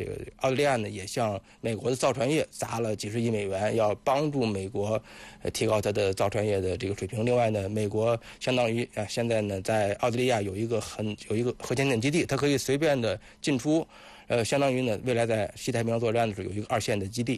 这个澳大利亚呢也向美国的造船业砸了几十亿美元，要帮助美国提高它的造船业的这个水平。另外呢，美国相当于现在呢在澳大利亚有一个核潜艇基地，它可以随便的进出，相当于呢未来在西太平洋作战的时候有一个2线的基地。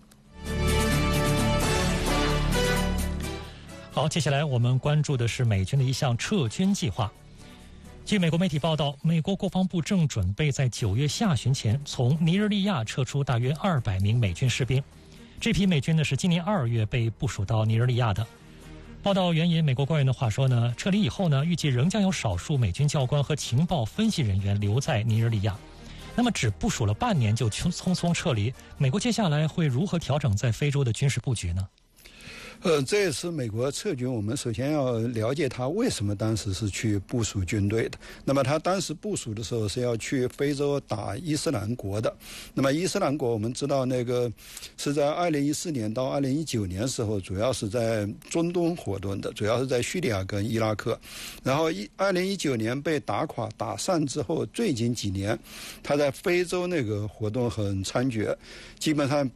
好，接下来我们关注的是美军的一项撤军计划。据美国媒体报道，美国国防部正准备在9月下旬前从尼日利亚撤出大约200名美军士兵。这批美军呢是今年2月被部署到尼日利亚的。报道援引美国官员的话说呢，撤离以后呢，预计仍将有少数美军教官和情报分析人员留在尼日利亚。那么只部署了半年就匆匆撤离，美国接下来会如何调整在非洲的军事布局呢？ 这次美国撤军，我们首先要了解他为什么当时是去部署军队的。那么他当时部署的时候是要去非洲打伊斯兰国的。那么伊斯兰国我们知道那个是在2014年到2019年时候，主要是在中东活动的，主要是在叙利亚跟伊拉克。然后2019年被打垮打散之后，最近几年他在非洲那个活动很猖獗，基本上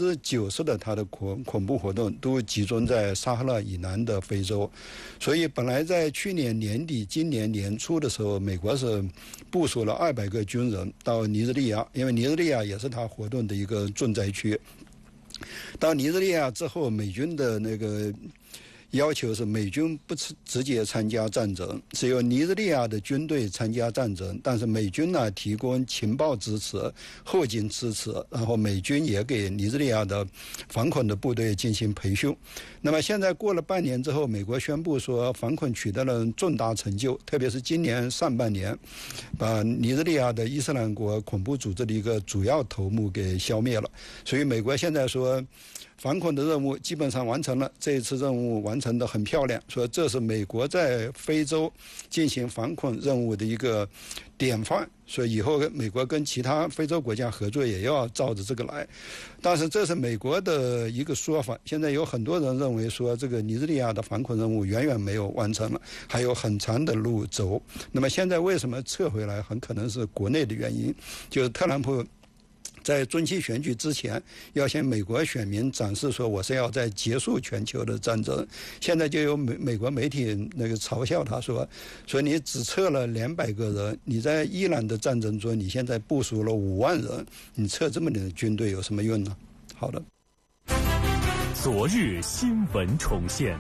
90%的他的恐怖活动都集中在撒哈拉以南的非洲。所以本来在去年年底今年年初的时候，美国是部署了200个军人到尼日利亚，因为尼日利亚也是他活动的一个重灾区。到尼日利亚之后，美军的那个要求是美军不直接参加战争，只有尼日利亚的军队参加战争，但是美军呢提供情报支持、后勤支持，然后美军也给尼日利亚的反恐的部队进行培训。那么现在过了半年之后，美国宣布说反恐取得了重大成就，特别是今年上半年，把尼日利亚的伊斯兰国恐怖组织的一个主要头目给消灭了。所以美国现在说反恐的任务基本上完成了，这一次任务完成得很漂亮，说这是美国在非洲进行反恐任务的一个典范，所以以后美国跟其他非洲国家合作也要照着这个来。但是这是美国的一个说法，现在有很多人认为说这个尼日利亚的反恐任务远远没有完成了，还有很长的路走。那么现在为什么撤回来，很可能是国内的原因，就是特朗普在中期选举之前要向美国选民展示说我是要在结束全球的战争。现在就有美国媒体那个嘲笑他说你只撤了200个人，你在伊朗的战争中你现在部署了5万人，你撤这么点的军队有什么用呢？好的， 昨日新闻重现。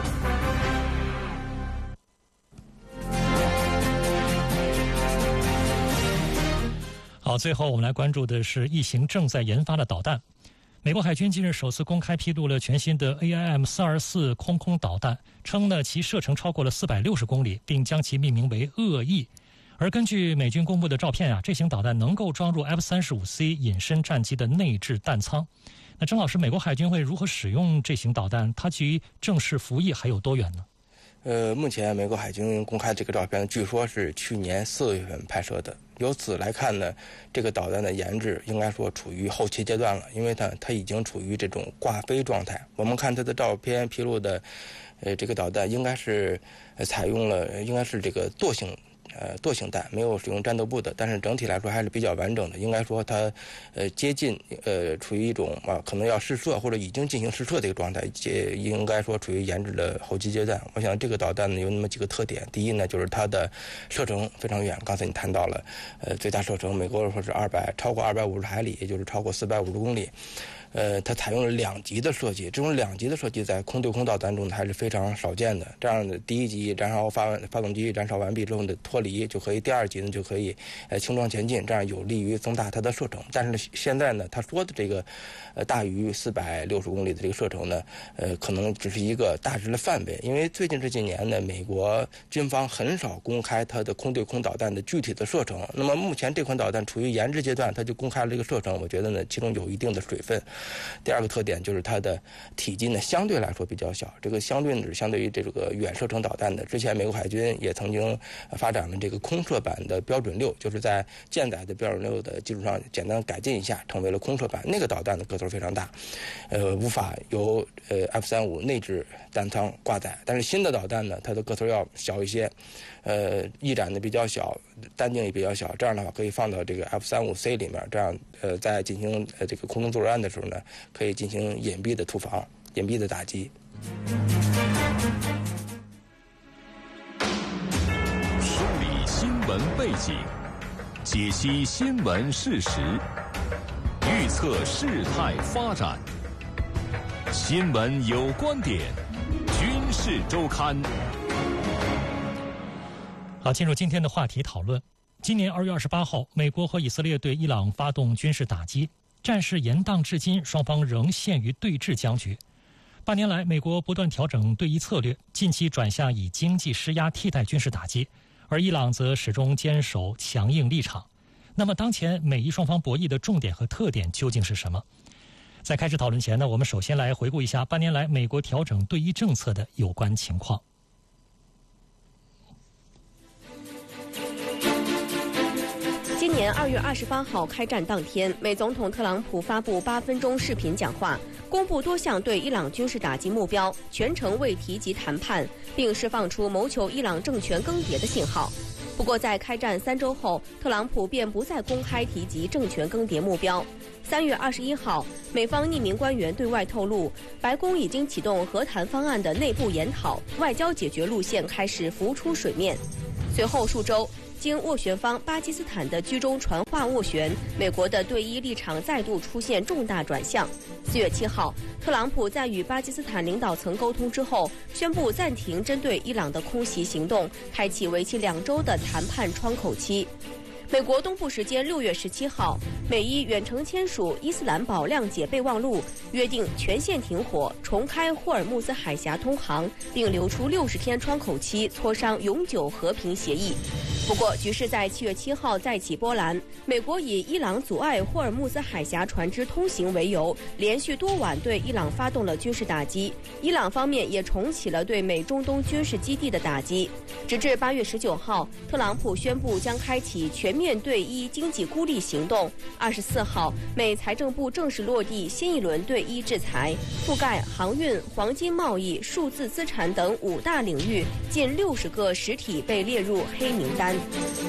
好，最后我们来关注的是一型正在研发的导弹。美国海军近日首次公开披露了全新的 AIM-424空空导弹，称呢其射程超过了460公里，并将其命名为恶意。而根据美军公布的照片这型导弹能够装入 F-35C 隐身战机的内置弹舱。那郑老师，美国海军会如何使用这型导弹？它距正式服役还有多远呢？ 目前美国海军公开这个照片，据说是去年4月份拍摄的。由此来看呢，这个导弹的研制应该说处于后期阶段了，因为它已经处于这种挂飞状态。我们看它的照片披露的，这个导弹应该是采用了应该是这个惰性弹，没有使用战斗部的，但是整体来说还是比较完整的。应该说它接近处于一种可能要试射或者已经进行试射的一个状态，应该说处于研制的后期阶段。我想这个导弹呢有那么几个特点，第一呢就是它的射程非常远，刚才你谈到了最大射程美国说是超过250海里，也就是超过450公里。它采用了2级的设计，这种2级的设计在空对空导弹中还是非常少见的。这样的第1级燃烧发动机燃烧完毕之后的脱离就可以，第2级呢就可以轻装前进，这样有利于增大它的射程。但是现在呢，他说的这个大于460公里的这个射程呢，可能只是一个大致的范围，因为最近这几年呢，美国军方很少公开它的空对空导弹的具体的射程。那么目前这款导弹处于研制阶段，它就公开了这个射程，我觉得呢，其中有一定的水分。第二个特点就是它的体积呢相对来说比较小，这个相对于这个远射程导弹的，之前美国海军也曾经发展朗的这个空射版的标准6，就是在舰载的标准6的基础上简单改进一下，成为了空射版。那个导弹的个头非常大，无法由F-35内置弹仓挂载。但是新的导弹呢，它的个头要小一些，翼展的比较小，单径也比较小，这样的话可以放到这个 F-35C 里面，这样在进行这个空中作战的时候呢，可以进行隐蔽的突防、隐蔽的打击。 梳理新闻背景，解析新闻事实，预测事态发展。新闻有观点，军事周刊。 好，进入今天的话题讨论。今年2月28号，美国和以色列对伊朗发动军事打击，战事延宕至今，双方仍陷于对峙僵局。8年来，美国不断调整对伊策略，近期转向以经济施压替代军事打击，而伊朗则始终坚守强硬立场。那么，当前美伊双方博弈的重点和特点究竟是什么？在开始讨论前呢，我们首先来回顾一下8年来美国调整对伊政策的有关情况。 今年2月28号开战当天，美总统特朗普发布8分钟视频讲话，公布多项对伊朗军事打击目标，全程未提及谈判，并释放出谋求伊朗政权更迭的信号。不过，在开战3周后，特朗普便不再公开提及政权更迭目标。3月21号，美方匿名官员对外透露，白宫已经启动和谈方案的内部研讨，外交解决路线开始浮出水面。随后数周，经斡旋方巴基斯坦的居中传话斡旋，美国的对伊立场再度出现重大转向。4月7号，特朗普在与巴基斯坦领导层沟通之后，宣布暂停针对伊朗的空袭行动，开启为期2周的谈判窗口期。美国东部时间6月17号，美伊远程签署伊斯兰堡谅解备忘录，约定全线停火，重开霍尔木兹海峡通航，并留出60天窗口期磋商永久和平协议。不过，局势在7月7号再起波澜。美国以伊朗阻碍霍尔木兹海峡船只通行为由，连续多晚对伊朗发动了军事打击。伊朗方面也重启了对美中东军事基地的打击。直至8月19号，特朗普宣布将开启全面对伊经济孤立行动。24号，美财政部正式落地新一轮对伊制裁，覆盖航运、黄金贸易、数字资产等5大领域，近60个实体被列入黑名单。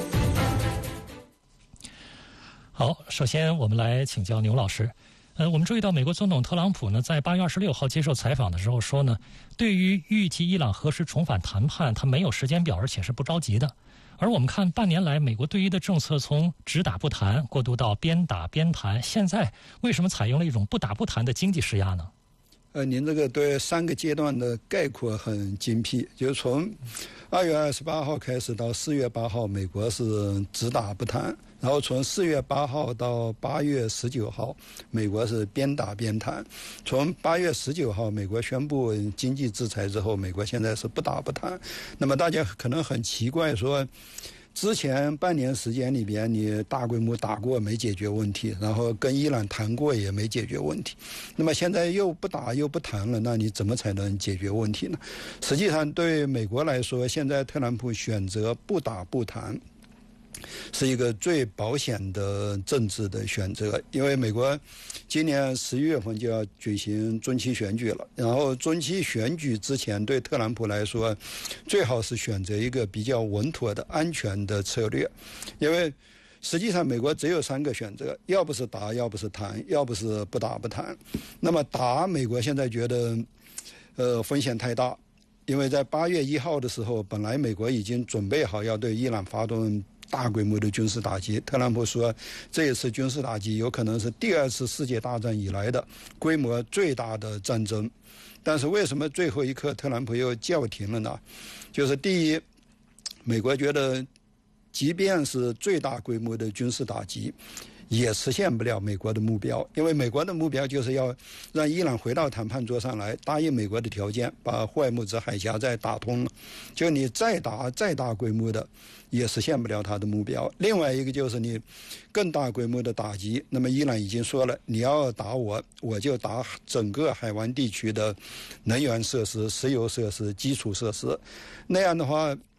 好，首先我们来请教牛老师。我们注意到美国总统特朗普呢，在8月26号接受采访的时候说呢，对于预计伊朗何时重返谈判，他没有时间表，而且是不着急的。而我们看半年来美国对伊的政策从只打不谈过渡到边打边谈，现在为什么采用了一种不打不谈的经济施压呢？ 您这个对3个阶段的概括很精辟，就是从2月28号开始到4月8号，美国是只打不谈，然后从4月8号到8月19号，美国是边打边谈。从8月19号，美国宣布经济制裁之后，美国现在是不打不谈。那么大家可能很奇怪说，之前半年时间里边，你大规模打过没解决问题，然后跟伊朗谈过也没解决问题，那么现在又不打又不谈了，那你怎么才能解决问题呢？实际上对美国来说，现在特朗普选择不打不谈是一个最保险的政治的选择，因为美国今年11月份就要举行中期选举了，然后中期选举之前对特朗普来说，最好是选择一个比较稳妥的安全的策略，因为实际上美国只有3个选择，要不是打，要不是谈，要不是不打不谈。那么打，美国现在觉得风险太大，因为在8月1号的时候，本来美国已经准备好要对伊朗发动大规模的军事打击，特朗普说这一次军事打击有可能是第2次世界大战以来的规模最大的战争。但是为什么最后一刻特朗普又叫停了呢？就是第一，美国觉得即便是最大规模的军事打击也实现不了美国的目标，因为美国的目标就是要让伊朗回到谈判桌上来，答应美国的条件，把霍尔木兹海峡再打通了。就你再大规模的也实现不了他的目标。另外一个就是你更大规模的打击，那么伊朗已经说了，你要打我，我就打整个海湾地区的能源设施、石油设施、基础设施。那样的话，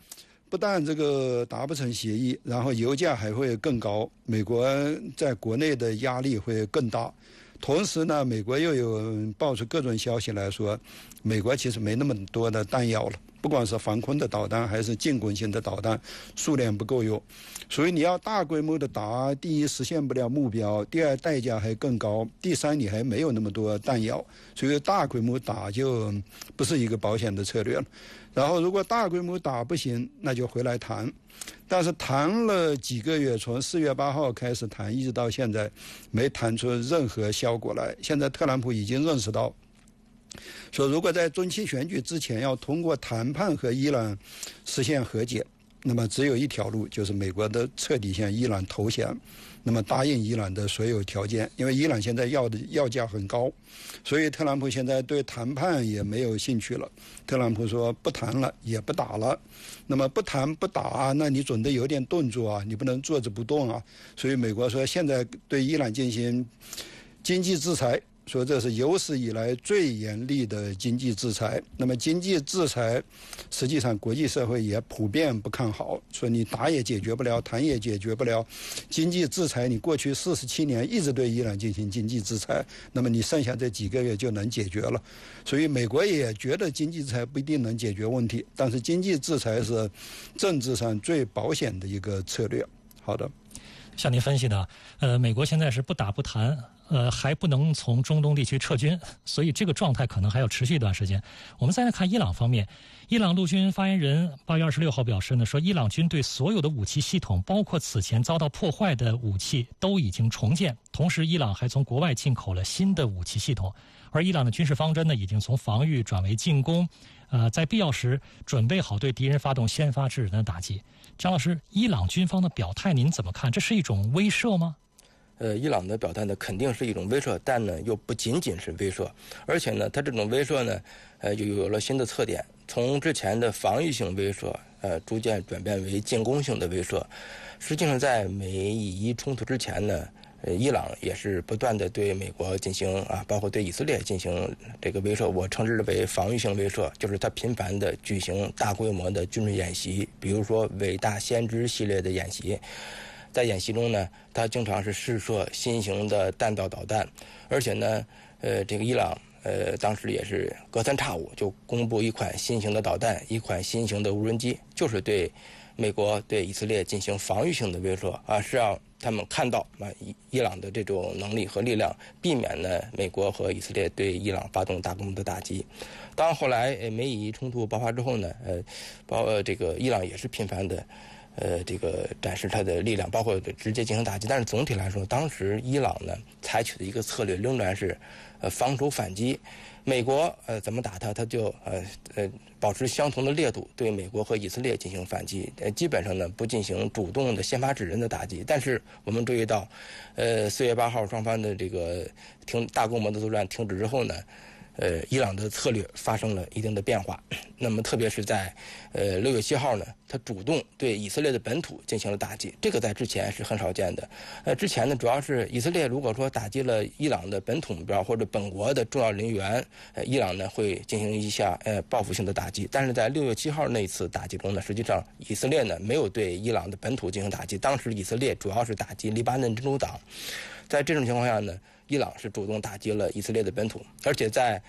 不但这个达不成协议，然后油价还会更高，美国在国内的压力会更大。同时呢，美国又有爆出各种消息来说，美国其实没那么多的弹药了，不管是防空的导弹还是进攻性的导弹，数量不够用。所以你要大规模的打，第一实现不了目标，第二代价还更高，第三你还没有那么多弹药，所以大规模打就不是一个保险的策略了。然后如果大规模打不行，那就回来谈。但是谈了几个月，从4月8号开始谈，一直到现在没谈出任何效果来。现在特朗普已经认识到，说如果在中期选举之前要通过谈判和伊朗实现和解，那么只有一条路，就是美国的彻底向伊朗投降，那么答应伊朗的所有条件。因为伊朗现在要价很高，所以特朗普现在对谈判也没有兴趣了。特朗普说不谈了，也不打了。那么不谈不打，那你总得有点动作啊，你不能坐着不动啊。所以美国说现在对伊朗进行经济制裁，说这是有史以来最严厉的经济制裁。那么经济制裁实际上国际社会也普遍不看好，说你打也解决不了，谈也解决不了。经济制裁你过去47年一直对伊朗进行经济制裁，那么你剩下这几个月就能解决了。所以美国也觉得经济制裁不一定能解决问题，但是经济制裁是政治上最保险的一个策略。好的， 像您分析的，美国现在是不打不谈，还不能从中东地区撤军，所以这个状态可能还要持续一段时间。我们再来看伊朗方面，伊朗陆军发言人8月26号表示呢，说伊朗军队所有的武器系统，包括此前遭到破坏的武器，都已经重建。同时，伊朗还从国外进口了新的武器系统，而伊朗的军事方针呢，已经从防御转为进攻，在必要时准备好对敌人发动先发制人的打击。张老师，伊朗军方的表态您怎么看？这是一种威慑吗？ 伊朗的表态呢，肯定是一种威慑，但呢又不仅仅是威慑，而且呢，它这种威慑呢，又有了新的特点，从之前的防御性威慑，逐渐转变为进攻性的威慑。实际上，在美以伊冲突之前呢，伊朗也是不断的对美国进行包括对以色列进行这个威慑，我称之为防御性威慑，就是它频繁的举行大规模的军事演习，比如说伟大先知系列的演习。在演习中呢，它经常是试射新型的弹道导弹，而且呢，这个伊朗当时也是隔三差五就公布一款新型的导弹，一款新型的无人机，就是对美国对以色列进行防御性的威慑是让他们看到伊朗的这种能力和力量，避免呢美国和以色列对伊朗发动大规模的打击。当后来美以伊冲突爆发之后呢，这个伊朗也是频繁的。这个展示它的力量，包括直接进行打击，但是总体来说，当时伊朗呢采取的一个策略仍然是防守反击。美国怎么打它，它就保持相同的烈度，对美国和以色列进行反击，基本上呢不进行主动的先发制人的打击。但是我们注意到，4月8号双方的这个大规模的作战停止之后呢，伊朗的策略发生了一定的变化。那么特别是在6月7号呢，他主动对以色列的本土进行了打击，这个在之前是很少见的。之前呢，主要是以色列如果说打击了伊朗的本土目标或者本国的重要人员，伊朗呢会进行一下报复性的打击。但是在6月7号那一次打击中呢，实际上以色列呢没有对伊朗的本土进行打击，当时以色列主要是打击黎巴嫩真主党。在这种情况下呢，伊朗是主动打击了以色列的本土，而且在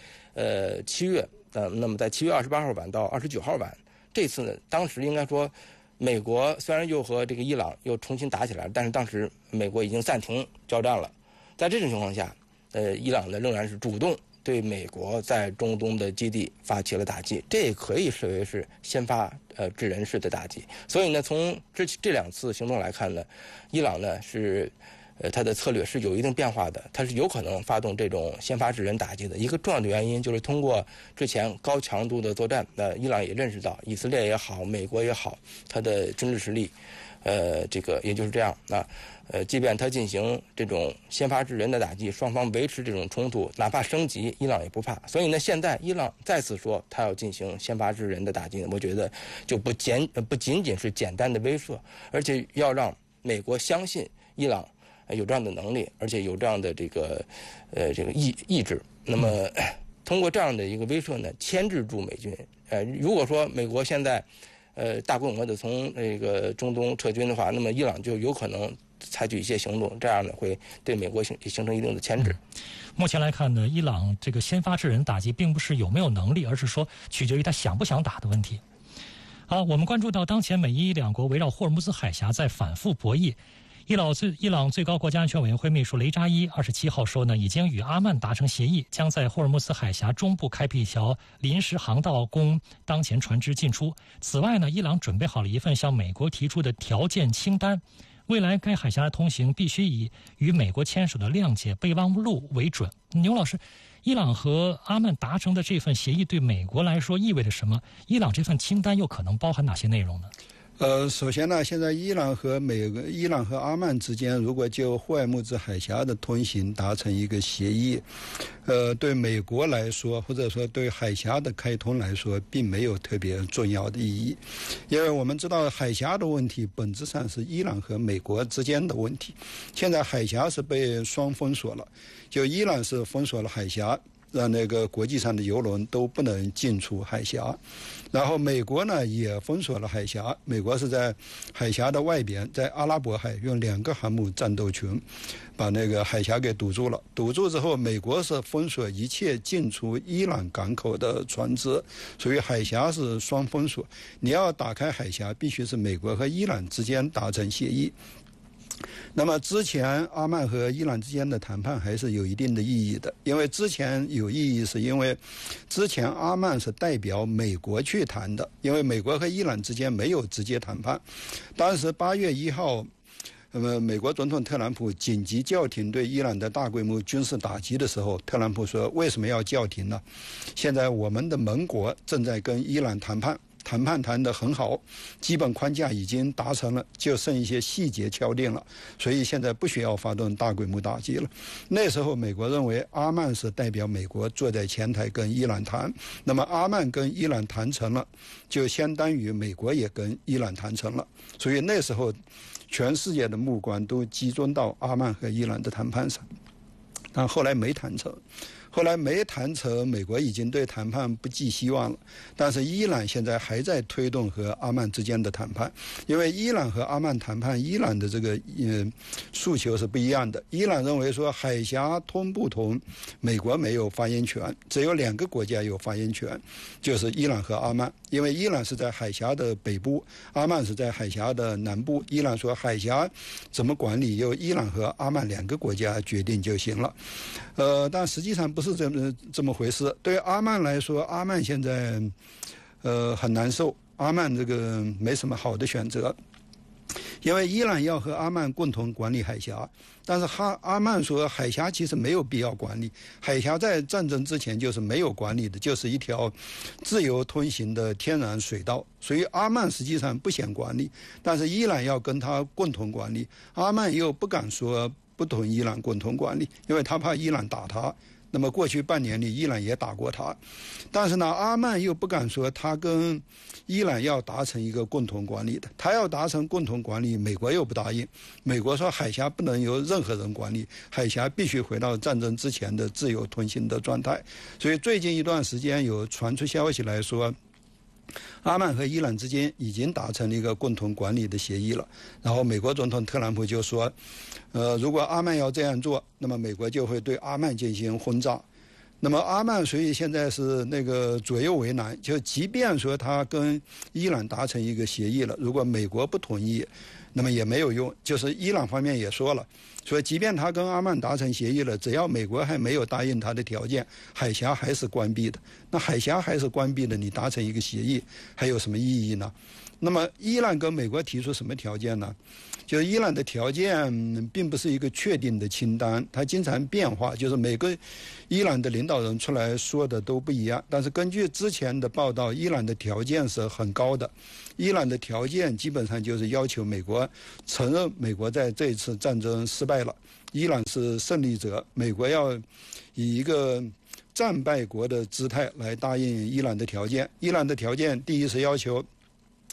7月那么在7月28号晚到29号晚，这次呢，当时应该说，美国虽然又和这个伊朗又重新打起来了，但是当时美国已经暂停交战了。在这种情况下，伊朗呢仍然是主动对美国在中东的基地发起了打击，这也可以视为是先发制人式的打击。所以呢，从这两次行动来看呢，伊朗呢是。它的策略是有一定变化的，它是有可能发动这种先发制人打击的。一个重要的原因就是通过之前高强度的作战，伊朗也认识到以色列也好，美国也好，它的军事实力，这个也就是这样即便它进行这种先发制人的打击，双方维持这种冲突，哪怕升级，伊朗也不怕。所以呢，现在伊朗再次说他要进行先发制人的打击，我觉得就不仅仅是简单的威慑，而且要让美国相信伊朗有这样的能力，而且有这样的这个意志。那么通过这样的一个威慑呢，牵制住美军。如果说美国现在大规模的从这个中东撤军的话，那么伊朗就有可能采取一些行动，这样呢会对美国形成一定的牵制。 目前来看呢，伊朗这个先发制人打击并不是有没有能力，而是说取决于他想不想打的问题。好，我们关注到当前美伊两国围绕霍尔木兹海峡在反复博弈。伊朗最高国家安全委员会秘书雷扎伊27号说呢，已经与阿曼达成协议，将在霍尔木兹海峡中部开辟一条临时航道供当前船只进出。此外呢，伊朗准备好了一份向美国提出的条件清单，未来该海峡的通行必须以与美国签署的谅解备忘录为准。牛老师，伊朗和阿曼达成的这份协议对美国来说意味着什么？伊朗这份清单又可能包含哪些内容呢？ 首先呢，现在伊朗和阿曼之间，如果就霍尔木兹海峡的通行达成一个协议，对美国来说，或者说对海峡的开通来说，并没有特别重要的意义，因为我们知道海峡的问题本质上是伊朗和美国之间的问题。现在海峡是被双封锁了，就伊朗是封锁了海峡，让那个国际上的邮轮都不能进出海峡，然后美国呢也封锁了海峡，美国是在海峡的外边，在阿拉伯海用2个航母战斗群把那个海峡给堵住了。堵住之后，美国是封锁一切进出伊朗港口的船只，所以海峡是双封锁。你要打开海峡，必须是美国和伊朗之间达成协议。那么之前阿曼和伊朗之间的谈判还是有一定的意义的，因为之前有意义是因为之前阿曼是代表美国去谈的，因为美国和伊朗之间没有直接谈判。当时8月1号美国总统特朗普紧急叫停对伊朗的大规模军事打击的时候，特朗普说为什么要叫停呢？现在我们的盟国正在跟伊朗谈判谈得很好，基本框架已经达成了，就剩一些细节敲定了，所以现在不需要发动大规模打击了。那时候美国认为阿曼是代表美国坐在前台跟伊朗谈，那么阿曼跟伊朗谈成了，就相当于美国也跟伊朗谈成了，所以那时候全世界的目光都集中到阿曼和伊朗的谈判上，但后来没谈成。美国已经对谈判不寄希望了。但是伊朗现在还在推动和阿曼之间的谈判，因为伊朗和阿曼谈判，伊朗的这个诉求是不一样的。伊朗认为说海峡通不通，美国没有发言权，只有2个国家有发言权，就是伊朗和阿曼。因为伊朗是在海峡的北部，阿曼是在海峡的南部。伊朗说海峡怎么管理，由伊朗和阿曼2个国家决定就行了。但实际上不是这么回事。对阿曼来说，阿曼现在很难受，阿曼这个没什么好的选择，因为伊朗要和阿曼共同管理海峡，但是阿曼说海峡其实没有必要管理，海峡在战争之前就是没有管理的，就是一条自由通行的天然水道，所以阿曼实际上不想管理，但是伊朗要跟他共同管理，阿曼又不敢说不同伊朗共同管理，因为他怕伊朗打他。那么过去半年里，伊朗也打过他，但是呢，阿曼又不敢说他跟伊朗要达成一个共同管理的，他要达成共同管理，美国又不答应。美国说海峡不能由任何人管理，海峡必须回到战争之前的自由通行的状态。所以最近一段时间有传出消息来说，阿曼和伊朗之间已经达成了一个共同管理的协议了。然后美国总统特朗普就说，如果阿曼要这样做，那么美国就会对阿曼进行轰炸。那么阿曼所以现在是那个左右为难，就即便说他跟伊朗达成一个协议了，如果美国不同意，那么也没有用。就是伊朗方面也说了，所以即便他跟阿曼达成协议了，只要美国还没有答应他的条件，海峡还是关闭的。那海峡还是关闭的，你达成一个协议还有什么意义呢？那么伊朗跟美国提出什么条件呢？就是伊朗的条件并不是一个确定的清单，它经常变化，就是每个伊朗的领导人出来说的都不一样。但是根据之前的报道，伊朗的条件是很高的，伊朗的条件基本上就是要求美国承认美国在这一次战争失败了，伊朗是胜利者，美国要以一个战败国的姿态来答应伊朗的条件。伊朗的条件第一是要求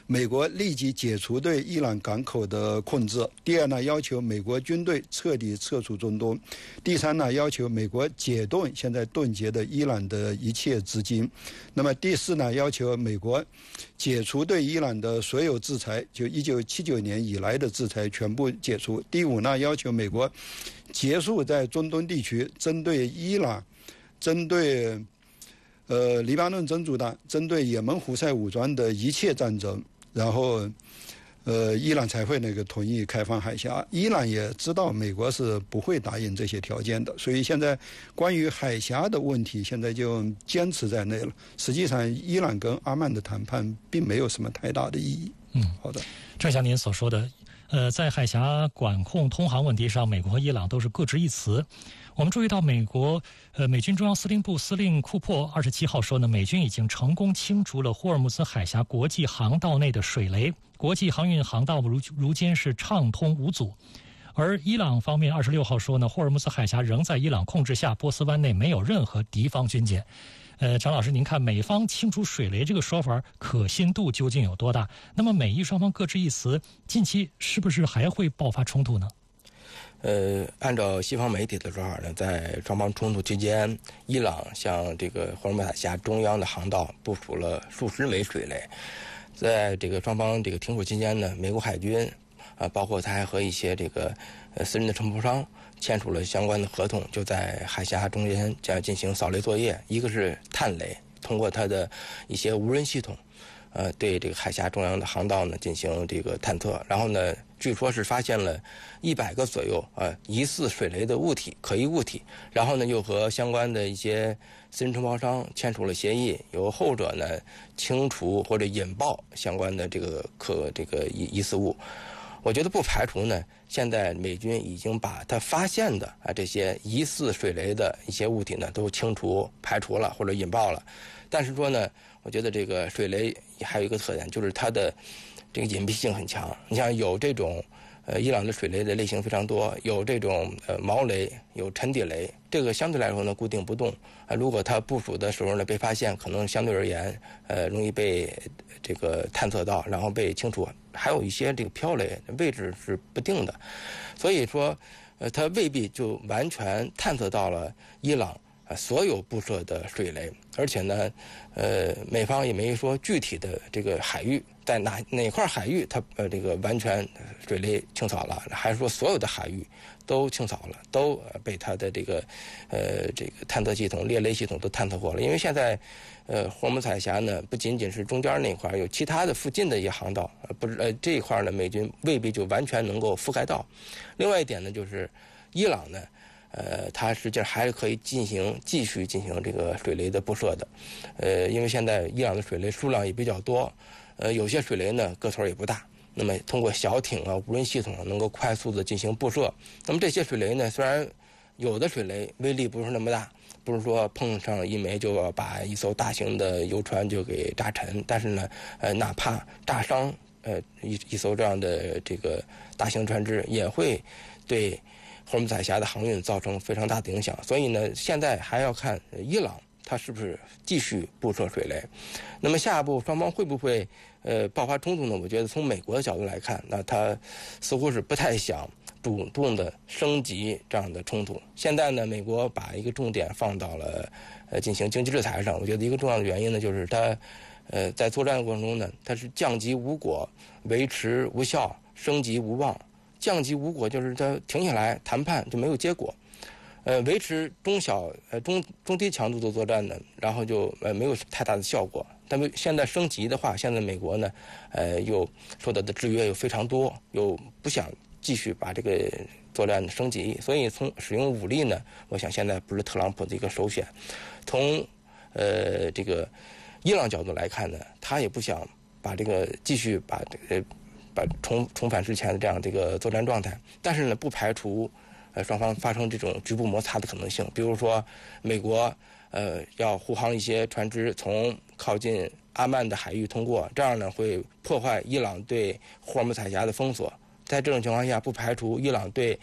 美国立即解除对伊朗港口的控制；第二呢，要求美国军队彻底撤出中东；第三呢，要求美国解冻现在冻结的伊朗的一切资金；那么第四呢，要求美国解除对伊朗的所有制裁，就1979年以来的制裁全部解除；第五呢，要求美国结束在中东地区针对伊朗、针对黎巴嫩真主党、针对也门胡塞武装的一切战争，然后伊朗才会同意开放海峡。伊朗也知道美国是不会答应这些条件的，所以现在关于海峡的问题，现在就坚持在内了。实际上，伊朗跟阿曼的谈判并没有什么太大的意义。好的， 正像您所说的，在海峡管控通航问题上，美国和伊朗都是各执一词。我们注意到美军中央司令部司令库珀27号说呢，美军已经成功清除了霍尔木兹海峡国际航道内的水雷，国际航运航道如今是畅通无阻。而伊朗方面26号说呢，霍尔木兹海峡仍在伊朗控制下，波斯湾内没有任何敌方军舰。张老师，您看美方清除水雷这个说法可信度究竟有多大？那么美伊双方各执一词，近期是不是还会爆发冲突呢？ 按照西方媒体的说法呢，在双方冲突期间，伊朗向这个霍尔木兹海峡中央的航道部署了数十枚水雷。在这个双方这个停火期间呢，美国海军包括他还和一些这个私人的承包商签署了相关的合同，就在海峡中间将进行扫雷作业。一个是探雷，通过它的一些无人系统，对这个海峡中央的航道呢进行这个探测。然后呢，据说是发现了100个左右疑似水雷的可疑物体。然后呢，又和相关的一些私人承包商签署了协议，由后者呢清除或者引爆相关的这个疑似物。我觉得不排除呢，现在美军已经把他发现的这些疑似水雷的一些物体呢都排除了或者引爆了。但是说呢，我觉得这个水雷还有一个特点，就是它的这个隐蔽性很强。你像有这种伊朗的水雷的类型非常多，有这种毛雷，有沉底雷，这个相对来说呢固定不动。如果它部署的时候呢被发现，可能相对而言容易被这个探测到，然后被清除。还有一些这个飘雷位置是不定的，所以说它未必就完全探测到了伊朗所有布设的水雷。而且呢美方也没说具体的这个海域在哪块海域它这个完全水雷清扫了，还是说所有的海域都清扫了，都被它的这个探测系统、猎雷系统都探测过了。因为现在霍尔木兹海峡呢不仅仅是中间那块，有其他的附近的一些航道，这一块呢美军未必就完全能够覆盖到。另外一点呢，就是伊朗呢它实际上还是可以继续进行这个水雷的布设的。因为现在伊朗的水雷数量也比较多，有些水雷呢个头也不大，那么通过小艇无人系统能够快速的进行布设。那么这些水雷呢，虽然有的水雷威力不是那么大，不是说碰上一枚就要把一艘大型的游船就给炸沉，但是呢哪怕炸伤一艘这样的这个大型船只，也会对霍尔木兹海峡的航运造成非常大的影响。所以呢，现在还要看伊朗它是不是继续布设水雷。那么下一步双方会不会爆发冲突呢？我觉得从美国的角度来看，那他似乎是不太想主动的升级这样的冲突。现在呢，美国把一个重点放到了进行经济制裁上。我觉得一个重要的原因呢，就是它在作战的过程中呢，它是降级无果，维持无效，升级无望。降级无果就是它停下来谈判就没有结果，维持中低强度的作战呢，然后就没有太大的效果。但是现在升级的话，现在美国呢又受到的制约又非常多，又不想继续把这个作战升级，所以从使用武力呢，我想现在不是特朗普的一个首选。从这个伊朗角度来看呢，他也不想把这个继续把重返之前的这个作战状态，但是呢，不排除双方发生这种局部摩擦的可能性。比如说，美国要护航一些船只从靠近阿曼的海域通过，这样呢会破坏伊朗对霍尔木兹海峡的封锁。在这种情况下，不排除伊朗对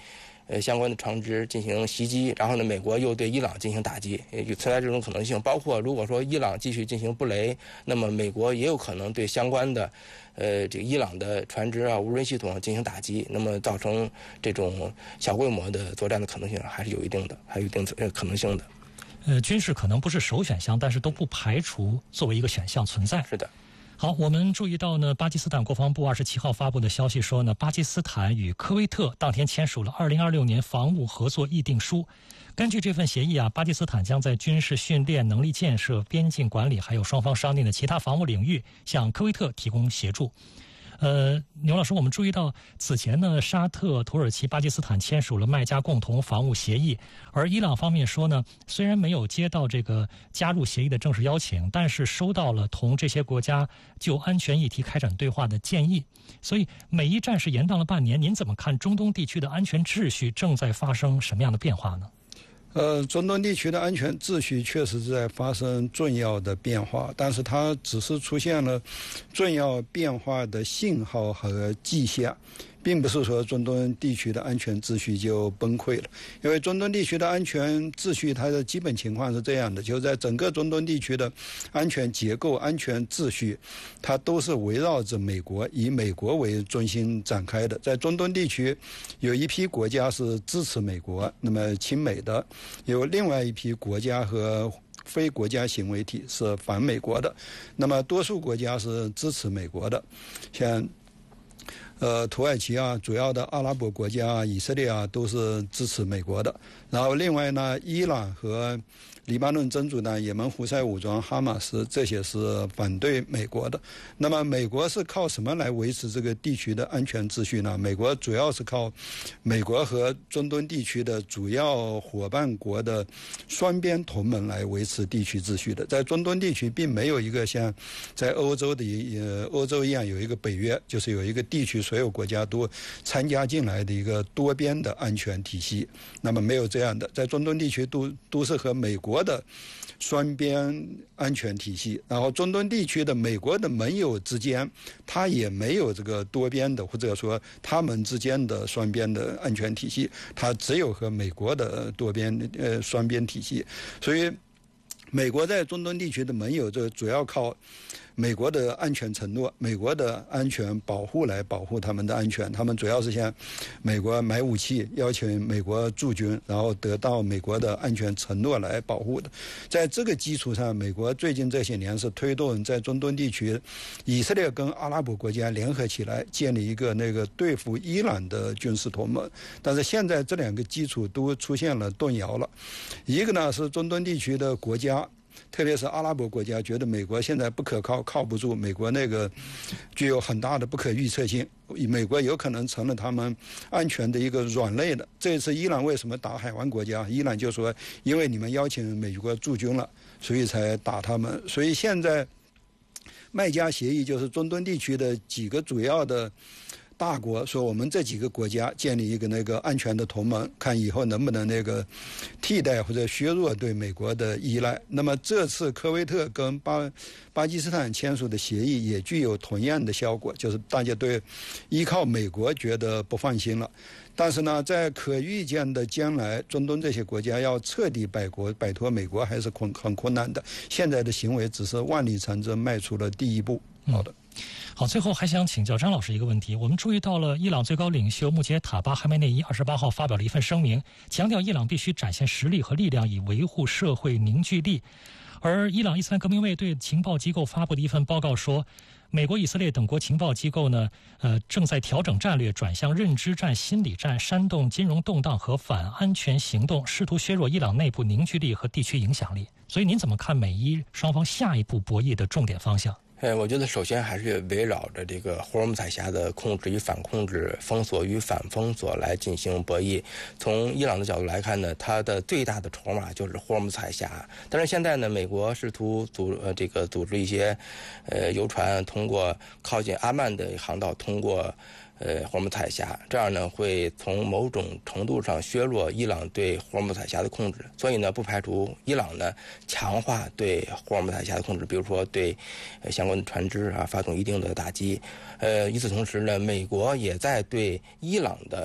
相关的船只进行袭击，然后呢，美国又对伊朗进行打击，也存在这种可能性。包括如果说伊朗继续进行布雷，那么美国也有可能对相关的这个伊朗的船只啊、无人系统进行打击，那么造成这种小规模的作战的可能性还是有一定可能性的。 军事可能不是首选项，但是都不排除作为一个选项存在。 是的。 好，我们注意到呢，巴基斯坦国防部27号发布的消息说呢，巴基斯坦与科威特当天签署了2026年防务合作议定书。根据这份协议啊，巴基斯坦将在军事训练、能力建设、边境管理，还有双方商定的其他防务领域，向科威特提供协助。牛老师，我们注意到此前呢，沙特、土耳其、巴基斯坦签署了麦加共同防务协议，而伊朗方面说呢，虽然没有接到这个加入协议的正式邀请，但是收到了同这些国家就安全议题开展对话的建议。所以美伊战事延宕了半年，您怎么看中东地区的安全秩序正在发生什么样的变化呢？ 中东地区的安全秩序确实是在发生重要的变化，但是它只是出现了重要变化的信号和迹象，并不是说中东地区的安全秩序就崩溃了。因为中东地区的安全秩序它的基本情况是这样的，就在整个中东地区的安全结构、安全秩序，它都是围绕着美国，以美国为中心展开的。在中东地区有一批国家是支持美国，那么亲美的，有另外一批国家和非国家行为体是反美国的，那么多数国家是支持美国的，像土耳其啊，主要的阿拉伯国家、以色列啊，都是支持美国的。然后另外呢，伊朗和黎巴嫩真主党、也门胡塞武装、哈马斯，这些是反对美国的。那么美国是靠什么来维持这个地区的安全秩序呢？美国主要是靠美国和中东地区的主要伙伴国的双边同盟来维持地区秩序的。在中东地区并没有一个像在欧洲一样有一个北约，就是有一个地区所有国家都参加进来的一个多边的安全体系。那么没有这样的，在中东地区都是和美国的双边安全体系，然后中东地区的美国的盟友之间，它也没有这个多边的，或者说他们之间的双边的安全体系，它只有和美国的多边双边体系。所以美国在中东地区的盟友，这主要靠美国的安全承诺、美国的安全保护来保护他们的安全。他们主要是向美国买武器，邀请美国驻军，然后得到美国的安全承诺来保护的。在这个基础上，美国最近这些年是推动在中东地区，以色列跟阿拉伯国家联合起来，建立一个对付伊朗的军事同盟。但是现在这两个基础都出现了动摇了。一个呢是中东地区的国家，特别是阿拉伯国家觉得美国现在不可靠，靠不住，美国具有很大的不可预测性，美国有可能成了他们安全的一个软肋的。这一次伊朗为什么打海湾国家？伊朗就说因为你们邀请美国驻军了，所以才打他们。所以现在麦加协议就是中东地区的几个主要的大国说，我们这几个国家建立一个安全的同盟，看以后能不能替代或者削弱对美国的依赖。那么这次科威特跟巴基斯坦签署的协议也具有同样的效果，就是大家对依靠美国觉得不放心了。但是呢，在可预见的将来，中东这些国家要彻底摆脱美国还是很困难的。现在的行为只是万里长征迈出了第一步。好的。 好，最后还想请教张老师一个问题。我们注意到了伊朗最高领袖穆杰塔巴哈梅内伊28号发表了一份声明，强调伊朗必须展现实力和力量，以维护社会凝聚力。而伊朗伊斯兰革命卫队情报机构发布的一份报告说，美国、以色列等国情报机构呢，正在调整战略，转向认知战、心理战，煽动金融动荡和反安全行动，试图削弱伊朗内部凝聚力和地区影响力。所以您怎么看美伊双方下一步博弈的重点方向？ 我觉得首先还是围绕着这个霍尔木兹海峡的控制与反控制、封锁与反封锁来进行博弈。从伊朗的角度来看呢，它的最大的筹码就是霍尔木兹海峡。但是现在呢，美国试图组织一些游船通过靠近阿曼的航道通过霍尔木兹海峡，这样呢会从某种程度上削弱伊朗对霍尔木兹海峡的控制。所以呢，不排除伊朗呢强化对霍尔木兹海峡的控制，比如说对相关的船只发动一定的打击。与此同时呢，美国也在对伊朗的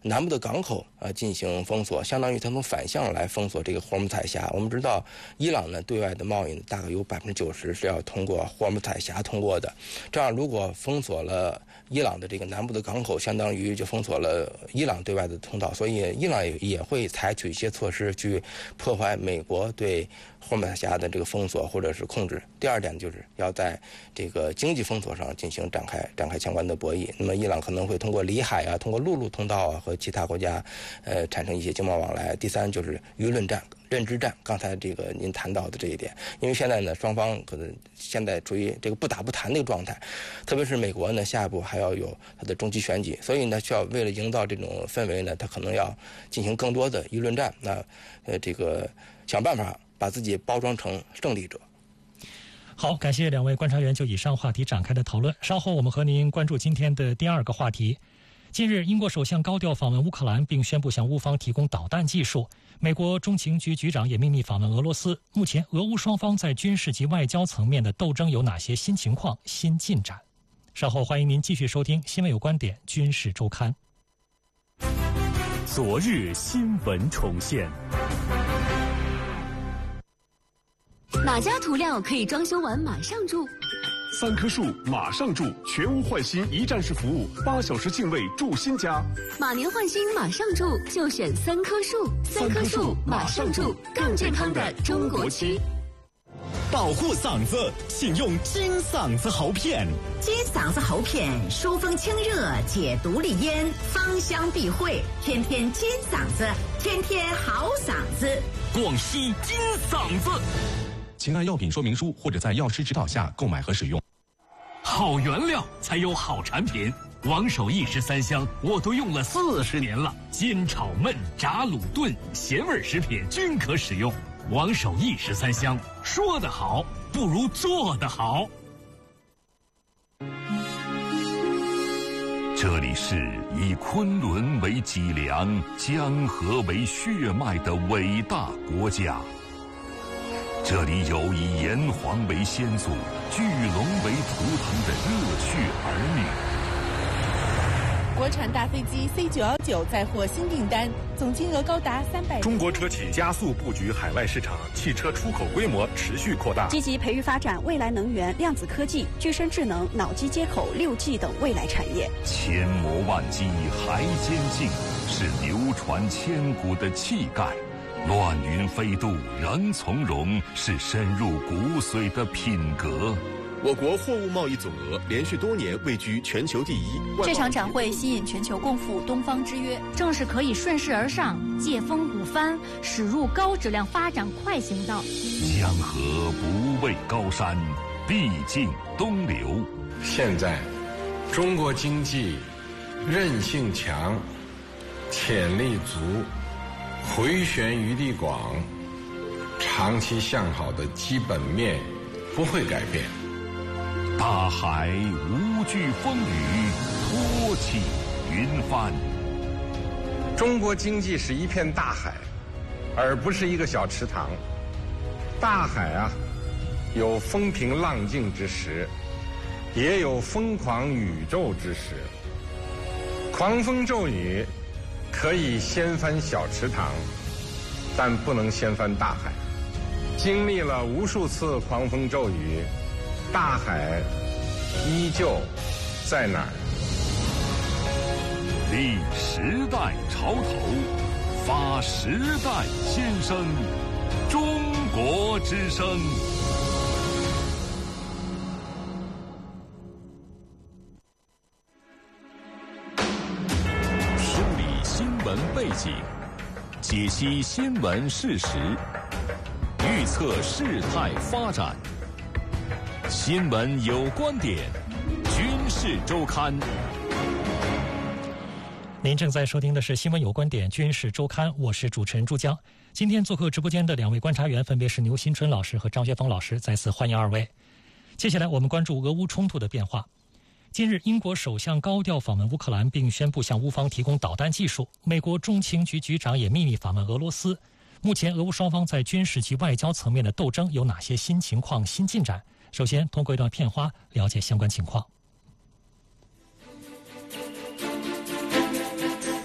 南部的港口进行封锁，相当于它从反向来封锁这个霍尔木兹海峡。我们知道，伊朗呢对外的贸易大概有90%是要通过霍尔木兹海峡通过的。这样，如果封锁了伊朗的这个南部的港口，相当于就封锁了伊朗对外的通道，所以伊朗也会采取一些措施去破坏美国对霍尔木兹海峡的这个封锁或者是控制。第二点就是要在这个经济封锁上进行展开相关的博弈。那么伊朗可能会通过里海啊，通过陆路通道啊，和其他国家产生一些经贸往来。第三就是舆论战、认知战，刚才这个您谈到的这一点，因为现在呢双方可能现在处于这个不打不谈的一个状态，特别是美国呢下一步还要有它的中期选举，所以呢需要为了营造这种氛围呢，它可能要进行更多的舆论战，那这个想办法把自己包装成胜利者。 好，感谢两位观察员就以上话题展开的讨论。稍后我们和您关注今天的第二个话题。近日，英国首相高调访问乌克兰，并宣布向乌方提供导弹技术。美国中情局局长也秘密访问俄罗斯。目前，俄乌双方在军事及外交层面的斗争有哪些新情况、新进展？稍后欢迎您继续收听《新闻有观点·军事周刊》。 昨日新闻重现。 哪家涂料可以装修完马上住 ？3棵树马上住，全屋换新一站式服务，8小时净位住新家。 马年换新马上住，就选3棵树。3棵树马上住，更健康的中国区。 保护嗓子，请用金嗓子喉片。 金嗓子喉片，疏风清热，解毒利咽，芳香避秽，天天金嗓子，天天好嗓子。 广西金嗓子。请按药品说明书或者在药师指导下购买和使用。 好原料才有好产品，王守义13香我都用了40年了，煎炒焖炸卤炖咸味食品均可使用。王守义13香，说得好不如做得好。 这里是以昆仑为脊梁、江河为血脉的伟大国家。这里有以炎黄为先祖、巨龙为图腾的热血儿女。国产大飞机 C919 再获新订单，总金额高达300。 中国车企加速布局海外市场，汽车出口规模持续扩大， 积极培育发展未来能源、量子科技、具身智能、脑机接口、6G 等未来产业。 千磨万击还坚劲，是流传千古的气概。乱云飞渡仍从容，是深入骨髓的品格。 我国货物贸易总额连续多年位居全球第一。 这场展会吸引全球共赴东方之约， 正是可以顺势而上，借风鼓帆，驶入高质量发展快行道。 江河不畏高山，必尽东流。 现在，中国经济韧性强，潜力足，回旋余地广，长期向好的基本面不会改变。 大海无惧风雨，托起云帆。 中国经济是一片大海，而不是一个小池塘。大海啊，有风平浪静之时，也有疯狂宇宙之时。狂风骤雨可以掀翻小池塘，但不能掀翻大海。经历了无数次狂风骤雨，大海依旧在哪儿？ 立时代潮头，发时代先声，中国之声。 梳理新闻背景，解析新闻事实，预测事态发展。新闻有观点，军事周刊。 您正在收听的是《新闻有观点·军事周刊》，我是主持人朱江。今天做客直播间的两位观察员分别是牛新春老师和张学峰老师，再次欢迎二位。接下来我们关注俄乌冲突的变化。近日，英国首相高调访问乌克兰，并宣布向乌方提供导弹技术。美国中情局局长也秘密访问俄罗斯。目前，俄乌双方在军事及外交层面的斗争有哪些新情况、新进展？首先，通过一段片花了解相关情况。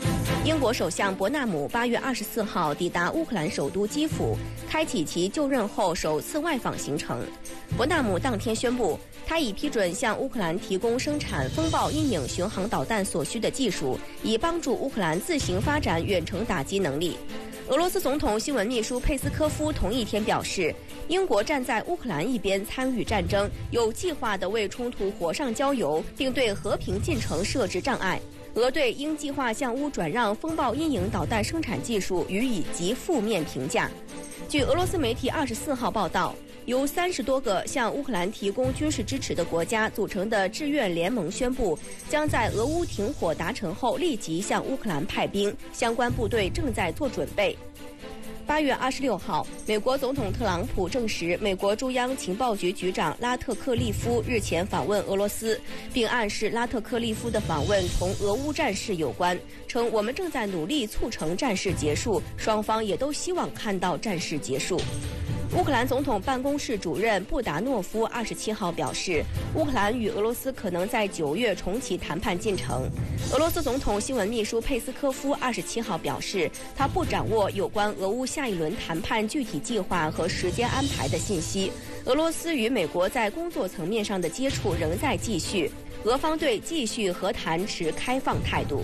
英国首相伯纳姆8月24号抵达乌克兰首都基辅，开启其就任后首次外访行程。伯纳姆当天宣布，他已批准向乌克兰提供生产风暴阴影巡航导弹所需的技术，以帮助乌克兰自行发展远程打击能力。俄罗斯总统新闻秘书佩斯科夫同一天表示，英国站在乌克兰一边参与战争，有计划地为冲突火上浇油，并对和平进程设置障碍。俄对应计划向乌转让风暴阴影导弹生产技术予以极负面评价。据俄罗斯媒体24号报道，由30多个向乌克兰提供军事支持的国家组成的志愿联盟宣布，将在俄乌停火达成后立即向乌克兰派兵，相关部队正在做准备。8月26号，美国总统特朗普证实，美国中央情报局局长拉特克利夫日前访问俄罗斯，并暗示拉特克利夫的访问同俄乌战事有关，称我们正在努力促成战事结束，双方也都希望看到战事结束。乌克兰总统办公室主任布达诺夫27号表示，乌克兰与俄罗斯可能在9月重启谈判进程。俄罗斯总统新闻秘书佩斯科夫27号表示，他不掌握有关俄乌下一轮谈判具体计划和时间安排的信息。俄罗斯与美国在工作层面上的接触仍在继续，俄方对继续和谈持开放态度。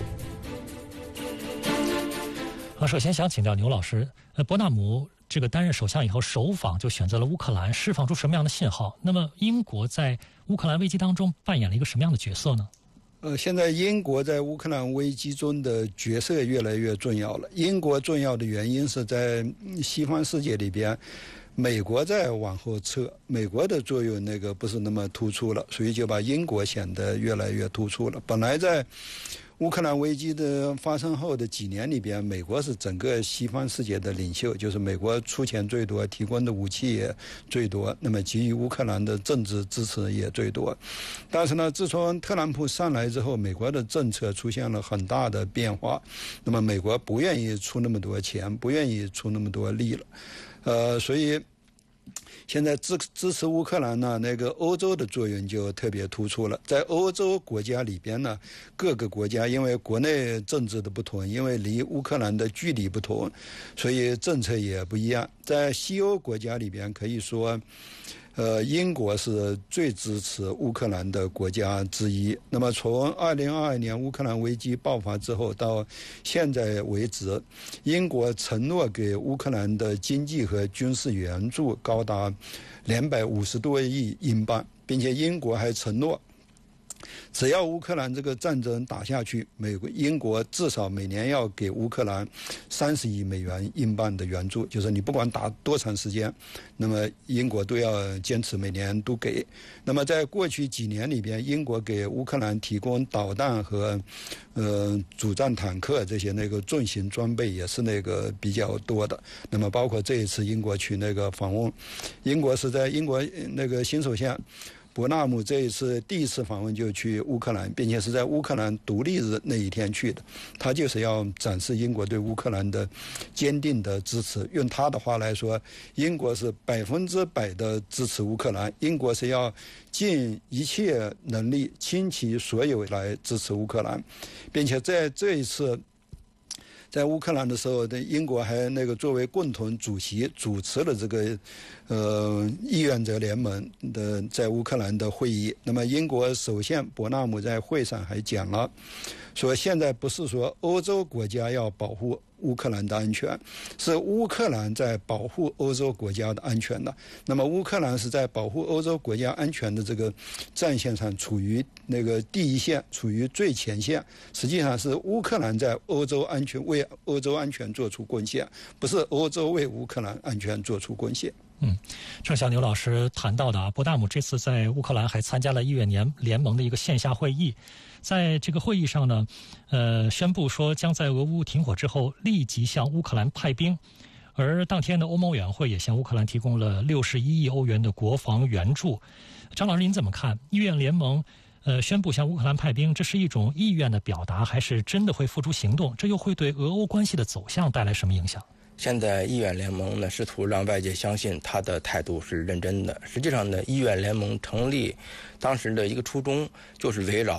首先想请教牛老师，伯纳姆这个担任首相以后首访就选择了乌克兰，释放出什么样的信号？那么英国在乌克兰危机当中扮演了一个什么样的角色呢？ 现在英国在乌克兰危机中的角色越来越重要了。英国重要的原因是在西方世界里边，美国在往后撤，美国的作用不是那么突出了，所以就把英国显得越来越突出了。本来在乌克兰危机的发生后的几年里边，美国是整个西方世界的领袖，就是美国出钱最多，提供的武器也最多，那么给予乌克兰的政治支持也最多。但是呢，自从特朗普上来之后，美国的政策出现了很大的变化，那么美国不愿意出那么多钱，不愿意出那么多力了，所以现在支持乌克兰呢，欧洲的作用就特别突出了。在欧洲国家里边呢，各个国家因为国内政治的不同，因为离乌克兰的距离不同，所以政策也不一样。在西欧国家里边，可以说英国是最支持乌克兰的国家之一。那么从2022年乌克兰危机爆发之后到现在为止，英国承诺给乌克兰的经济和军事援助高达250多亿英镑，并且英国还承诺，只要乌克兰这个战争打下去，英国至少每年要给乌克兰30亿美元英镑的援助，就是你不管打多长时间，那么英国都要坚持每年都给。那么在过去几年里边，英国给乌克兰提供导弹和主战坦克这些重型装备也是比较多的。那么包括这一次英国去访问，英国是在英国新首相伯纳姆这一次第一次访问就去乌克兰，并且是在乌克兰独立日那一天去的。他就是要展示英国对乌克兰的坚定的支持。用他的话来说，英国是100%的支持乌克兰，英国是要尽一切能力倾其所有来支持乌克兰，并且在这一次在乌克兰的时候，英国还作为共同主席主持了这个议院者联盟的在乌克兰的会议。那么英国首相伯纳姆在会上还讲了，说现在不是说欧洲国家要保护乌克兰的安全，是乌克兰在保护欧洲国家的安全的。那么乌克兰是在保护欧洲国家安全的这个战线上处于第一线，处于最前线。实际上是乌克兰在欧洲安全为欧洲安全做出贡献，不是欧洲为乌克兰安全做出贡献。 正像牛老师谈到的伯纳姆这次在乌克兰还参加了议院联盟的一个线下会议，在这个会议上呢，宣布说将在俄乌停火之后立即向乌克兰派兵，而当天的欧盟委员会也向乌克兰提供了61亿欧元的国防援助。张老师您怎么看？议院联盟宣布向乌克兰派兵，这是一种意愿的表达，还是真的会付诸行动？这又会对俄欧关系的走向带来什么影响？ 现在议院联盟呢，试图让外界相信他的态度是认真的。实际上呢，议院联盟成立当时的一个初衷就是围绕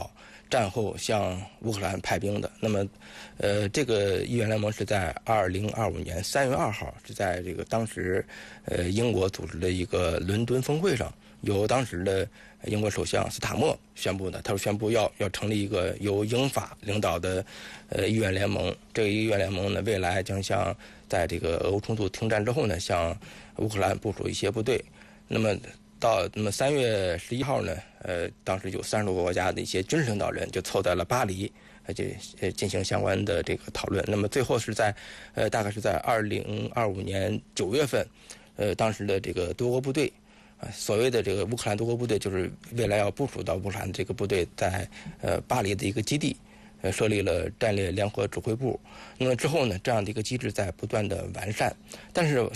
战后向乌克兰派兵的。那么，这个议员联盟是在2025年3月2号，是在这个当时英国组织的一个伦敦峰会上，由当时的英国首相斯塔默宣布的。他说宣布要成立一个由英法领导的议员联盟。这个议员联盟呢，未来将向在这个俄乌冲突停战之后呢，向乌克兰部署一些部队。那么3月11号呢，当时有30多个国家的一些军事领导人就凑在了巴黎，就进行相关的这个讨论。那么最后是在大概是在2025年9月份，当时的这个多国部队。所谓的这个乌克兰多国部队，就是未来要部署到乌克兰的这个部队，在巴黎的一个基地，设立了战略联合指挥部。那么之后呢，这样的一个机制在不断的完善。但是